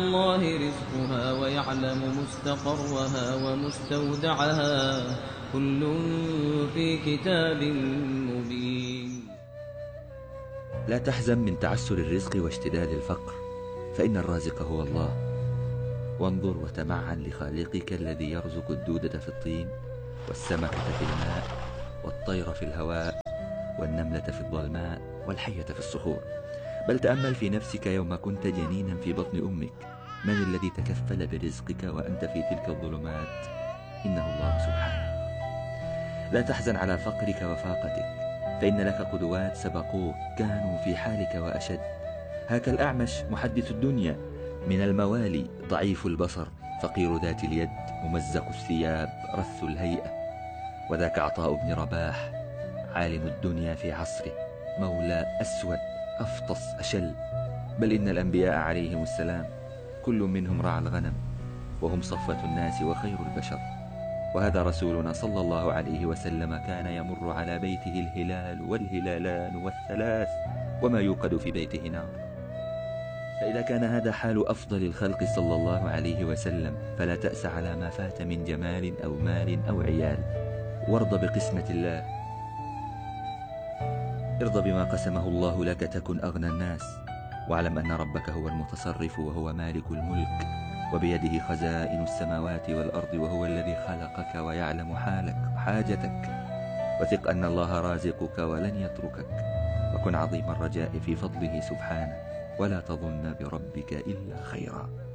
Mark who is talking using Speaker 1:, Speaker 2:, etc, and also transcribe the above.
Speaker 1: الله رزقها ويعلم مستقرها ومستودعها كل في كتاب مبين.
Speaker 2: لا تحزن من تعسر الرزق واشتداد الفقر، فإن الرازق هو الله. وانظر وتمعن لخالقك الذي يرزق الدودة في الطين، والسمكة في الماء، والطير في الهواء، والنملة في الظلماء، والحية في الصخور. بل تأمل في نفسك يوم كنت جنينا في بطن أمك، من الذي تكفل برزقك وأنت في تلك الظلمات؟ إنه الله سبحانه. لا تحزن على فقرك وفاقتك، فإن لك قدوات سبقوك كانوا في حالك وأشد. هاك الأعمش محدث الدنيا، من الموالي ضعيف البصر، فقير ذات اليد، ممزق الثياب، رث الهيئة. وذاك عطاء بن رباح، عالم الدنيا في عصره، مولى أسود أفطس أشل. بل إن الأنبياء عليهم السلام كل منهم رعى الغنم، وهم صفوة الناس وخير البشر. وهذا رسولنا صلى الله عليه وسلم كان يمر على بيته الهلال والهلالان والثلاث، وما يوقد في بيته نار. فإذا كان هذا حال أفضل الخلق صلى الله عليه وسلم، فلا تأس على ما فات من جمال أو مال أو عيال، وارض بقسمة الله. ارضى بما قسمه الله لك تكن أغنى الناس، واعلم أن ربك هو المتصرف وهو مالك الملك، وبيده خزائن السماوات والأرض، وهو الذي خلقك ويعلم حالك وحاجتك. وثق أن الله رازقك ولن يتركك، وكن عظيم الرجاء في فضله سبحانه، ولا تظن بربك إلا خيرا.